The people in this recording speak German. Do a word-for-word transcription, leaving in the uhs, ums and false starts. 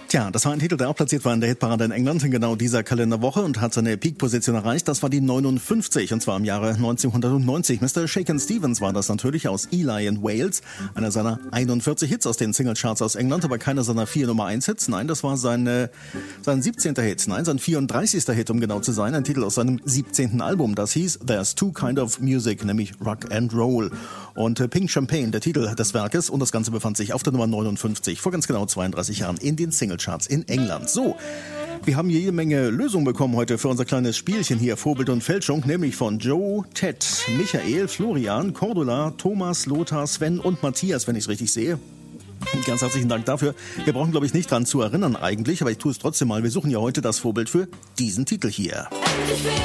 Tja, das war ein Titel, der auch platziert war in der Hitparade in England in genau dieser Kalenderwoche und hat seine Peak-Position erreicht. Das war die neunundfünfzig und zwar im Jahre neunzehnhundertneunzig. Mister Shakin' Stevens war das natürlich aus Ely in Wales. Einer seiner einundvierzig Hits aus den Singlecharts aus England, aber keiner seiner vier Nummer eins Hits. Nein, das war sein, äh, sein siebzehnter Hit. Nein, sein vierunddreißigster Hit, um genau zu sein. Ein Titel aus seinem siebzehnten Album. Das hieß There's Two Kind of Music, nämlich Rock and Roll. Und äh, Pink Champagne, der Titel des Werkes. Und das Ganze befand sich auf der Nummer neunundfünfzig vor ganz genau zweiunddreißig Jahren in den Singlecharts in England. So, wir haben jede Menge Lösungen bekommen heute für unser kleines Spielchen hier, Vorbild und Fälschung, nämlich von Joe, Ted, Michael, Florian, Cordula, Thomas, Lothar, Sven und Matthias, wenn ich es richtig sehe. Ganz herzlichen Dank dafür. Wir brauchen, glaube ich, nicht dran zu erinnern eigentlich, aber ich tue es trotzdem mal. Wir suchen ja heute das Vorbild für diesen Titel hier.